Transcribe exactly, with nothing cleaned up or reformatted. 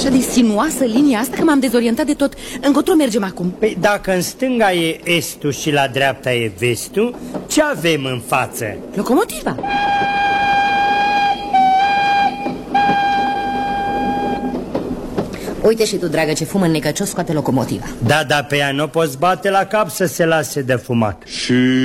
așa de sinuoasă linia asta că m-am dezorientat de tot. Încotro mergem acum? Păi dacă în stânga e estul și la dreapta e vestul, ce avem în față? Locomotiva. Uite și tu, dragă, ce fum înnecăcios scoate locomotiva. Da, da, pe ea nu poți bate la cap să se lase de fumat. Și